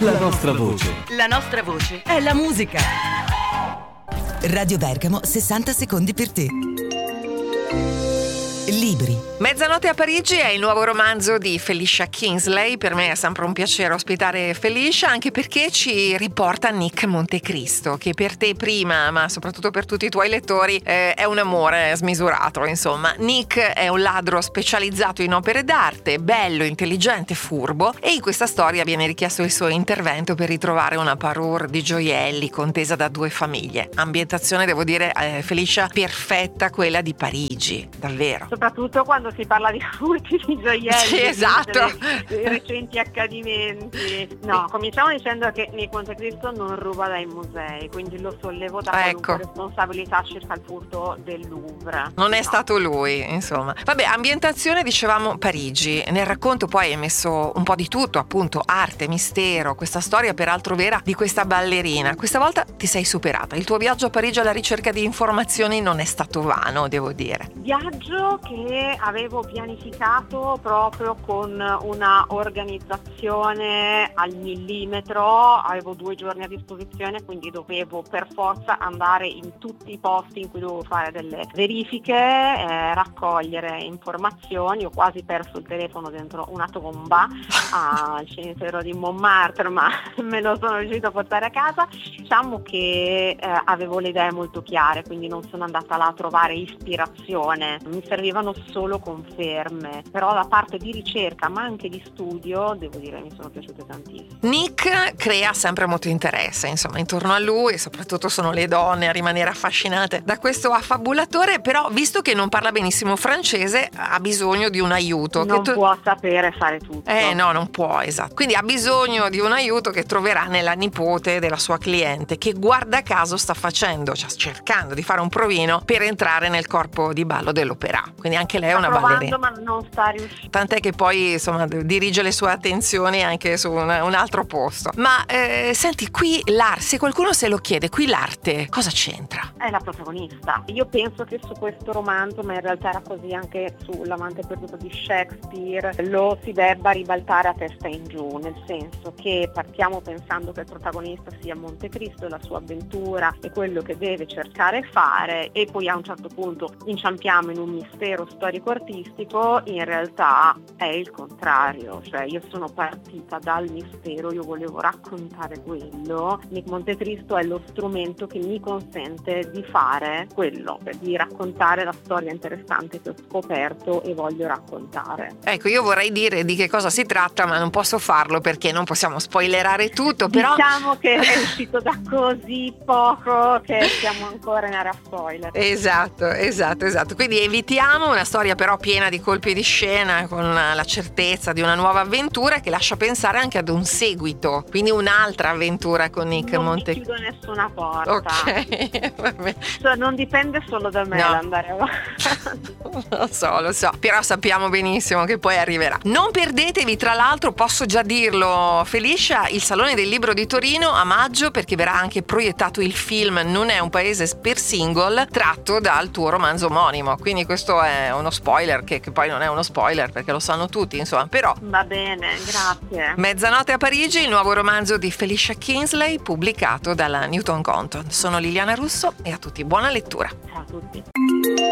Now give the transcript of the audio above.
La nostra voce. La nostra voce è la musica. Radio Bergamo, 60 secondi per te. Libri. Mezzanotte a Parigi è il nuovo romanzo di Felicia Kingsley. Per me è sempre un piacere ospitare Felicia, anche perché ci riporta Nick Montecristo, che per te prima, ma soprattutto per tutti i tuoi lettori, è un amore smisurato. Insomma, Nick è un ladro specializzato in opere d'arte, bello, intelligente, furbo, e in questa storia viene richiesto il suo intervento per ritrovare una parure di gioielli contesa da due famiglie. Ambientazione, devo dire, Felicia, perfetta, quella di Parigi, davvero. Soprattutto quando si parla di furti di gioielli. Sì, esatto. Dei recenti accadimenti. No, cominciamo dicendo che Nick Montecristo non ruba dai musei, quindi lo sollevo da qualunque responsabilità circa il furto del Louvre. Non è stato lui, insomma. Vabbè, ambientazione, dicevamo Parigi. Nel racconto poi è messo un po' di tutto, appunto, arte, mistero, questa storia peraltro vera di questa ballerina. Questa volta ti sei superata. Il tuo viaggio a Parigi alla ricerca di informazioni non è stato vano, devo dire. Viaggio che avevo pianificato proprio con una organizzazione al millimetro, avevo 2 giorni a disposizione, quindi dovevo per forza andare in tutti i posti in cui dovevo fare delle verifiche, raccogliere informazioni. Ho quasi perso il telefono dentro una tomba al cimitero di Montmartre, ma me lo sono riuscito a portare a casa. Diciamo che avevo le idee molto chiare, quindi non sono andata là a trovare ispirazione, mi servivano solo conferme, però la parte di ricerca ma anche di studio devo dire mi sono piaciute tantissimo. Nick crea sempre molto interesse, insomma, intorno a lui, e soprattutto sono le donne a rimanere affascinate da questo affabulatore, però visto che non parla benissimo francese ha bisogno di un aiuto. Non può sapere fare tutto. No, non può, esatto. Quindi ha bisogno di un aiuto che troverà nella nipote della sua cliente, che guarda caso sta facendo, cioè cercando di fare un provino per entrare nel corpo di ballo dell'opera. Quindi anche lei è una ballerina, ma non sta riuscendo. tant'è che poi insomma dirige le sue attenzioni anche su un altro posto. Ma senti, qui l'arte, se qualcuno se lo chiede, qui l'arte cosa c'entra? È la protagonista. Io penso che su questo romanzo, ma in realtà era così anche sull'amante perduto di Shakespeare, lo si debba ribaltare a testa in giù, nel senso che partiamo pensando che il protagonista sia Montecristo, la sua avventura e quello che deve cercare e fare, e poi a un certo punto inciampiamo in un mistero storico-artistico. In realtà è il contrario, cioè io sono partita dal mistero, io volevo raccontare quello. Nick Montecristo è lo strumento che mi consente di fare quello, di raccontare la storia interessante che ho scoperto e voglio raccontare. Ecco, io vorrei dire di che cosa si tratta, ma non posso farlo perché non possiamo spoilerare tutto, però diciamo che è uscito da così poco che siamo ancora in area spoiler. Esatto. Quindi evitiamo una storia però piena di colpi di scena, con la certezza di una nuova avventura che lascia pensare anche ad un seguito, quindi un'altra avventura con Nick Montecristo. Non chiudo nessuna porta. Ok, vabbè. Cioè, non dipende solo da me andare avanti. Lo so, però sappiamo benissimo che poi arriverà. Non perdetevi, tra l'altro, posso già dirlo Felicia, il Salone del Libro di Torino a maggio, perché verrà anche proiettato il film Non è un paese per single, tratto dal tuo romanzo omonimo, quindi questo è uno spoiler che poi non è uno spoiler perché lo sanno tutti, insomma, però va bene, grazie. Mezzanotte a Parigi, il nuovo romanzo di Felicia Kingsley, pubblicato dalla Newton Compton. Sono Liliana Russo e a tutti buona lettura. Ciao a tutti.